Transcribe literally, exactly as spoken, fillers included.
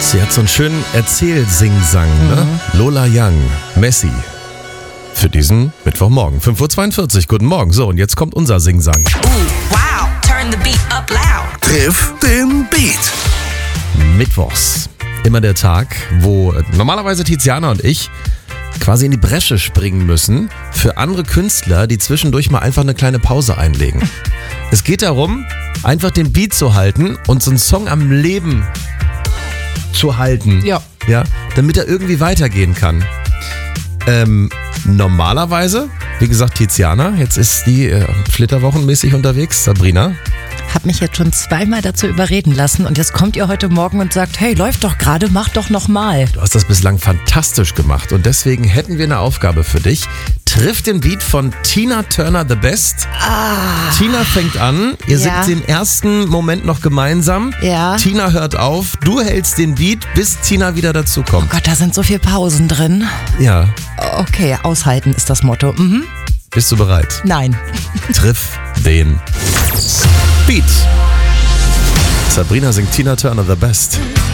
Sie hat so einen schönen Erzähl-Sing-Sang, ne? Mhm. Lola Young, Messi. Für diesen Mittwochmorgen, fünf Uhr zweiundvierzig. Guten Morgen. So, und jetzt kommt unser Sing-Sang. Ooh, wow, turn the beat up loud. Triff den Beat. Mittwochs. Immer der Tag, wo normalerweise Tiziana und ich quasi in die Bresche springen müssen für andere Künstler, die zwischendurch mal einfach eine kleine Pause einlegen. Es geht darum, einfach den Beat zu halten und so einen Song am Leben zu halten. Ja. Ja, damit er irgendwie weitergehen kann. Ähm, normalerweise, wie gesagt, Tiziana, jetzt ist die äh, flitterwochenmäßig unterwegs, Sabrina. Hab mich jetzt schon zweimal dazu überreden lassen und jetzt kommt ihr heute Morgen und sagt, hey, läuft doch gerade, mach doch nochmal. Du hast das bislang fantastisch gemacht und deswegen hätten wir eine Aufgabe für dich. Triff den Beat von Tina Turner The Best. Ah. Tina fängt an, ihr Ja. singt den ersten Moment noch gemeinsam. Ja. Tina hört auf, du hältst den Beat, bis Tina wieder dazukommt. Oh Gott, da sind so viele Pausen drin. Ja, Okay, aushalten ist das Motto. Mhm. bist du bereit? Nein. Triff den Beat. Sabrina singt Tina Turner The Best.